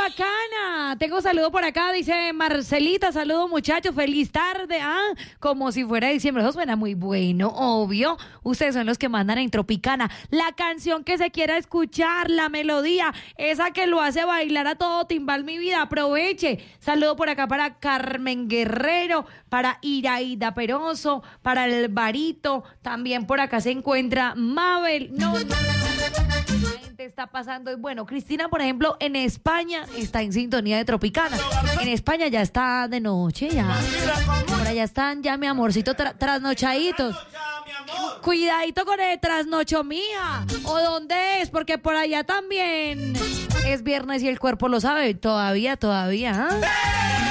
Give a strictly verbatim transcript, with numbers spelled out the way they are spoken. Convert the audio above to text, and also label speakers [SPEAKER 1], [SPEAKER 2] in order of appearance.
[SPEAKER 1] bacana. Tengo saludo por acá, dice Marcelita, saludo muchachos, feliz tarde. Ah, como si fuera diciembre, eso suena muy bueno, obvio. Ustedes son los que mandan en Tropicana. La canción que se quiera escuchar, la melodía, esa que lo hace bailar a todo timbal, mi vida, aproveche. Saludo por acá para Carmen Guerrero, para Iraida Peroso, para Alvarito, también por acá se encuentra Mabel. No, no, no, no. La gente está pasando. Y bueno, Cristina, por ejemplo, en España está en sintonía de Tropicana. En España ya está de noche, ya. Por allá están ya, mi amorcito, tra- trasnochaditos. Cuidadito con el trasnocho mía. ¿O dónde es? Porque por allá también es viernes y el cuerpo lo sabe. Todavía, todavía, ¿ah?